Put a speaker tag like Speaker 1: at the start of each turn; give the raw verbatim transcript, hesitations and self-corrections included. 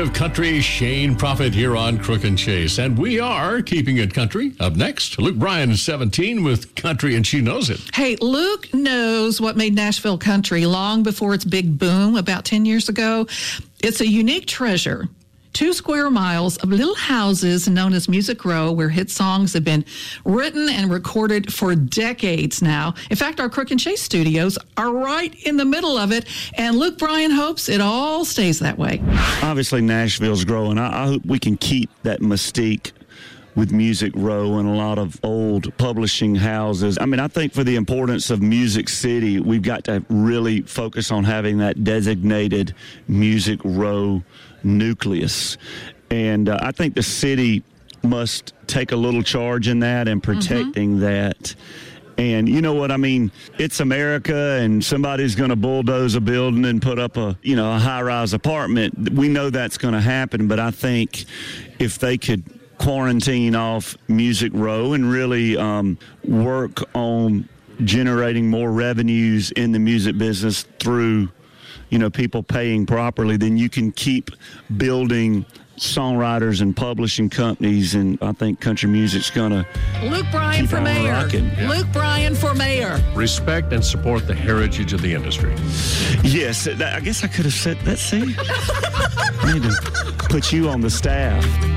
Speaker 1: of country, Shane Prophet here on Crook and Chase. And we are keeping it country. Up next, Luke Bryan is seventeen with Country and She Knows It.
Speaker 2: Hey, Luke knows what made Nashville country long before its big boom about ten years ago. It's a unique treasure. Two square miles of little houses known as Music Row, where hit songs have been written and recorded for decades now. In fact, our Crook and Chase studios are right in the middle of it, and Luke Bryan hopes it all stays that way.
Speaker 3: Obviously, Nashville's growing. I, I hope we can keep that mystique with Music Row and a lot of old publishing houses. I mean, I think for the importance of Music City, we've got to really focus on having that designated Music Row nucleus. And uh, I think the city must take a little charge in that and protecting mm-hmm. that. And you know what I mean? It's America, and somebody's going to bulldoze a building and put up a, you know, a high-rise apartment. We know that's going to happen, but I think if they could quarantine off Music Row and really um, work on generating more revenues in the music business through, you know, people paying properly, then you can keep building songwriters and publishing companies, and I think country music's gonna
Speaker 2: Luke Bryan for mayor.
Speaker 1: Yeah.
Speaker 2: Luke Bryan for mayor.
Speaker 1: Respect and support the heritage of the industry.
Speaker 3: Yes, I guess I could have said that. See, I need to put you on the staff.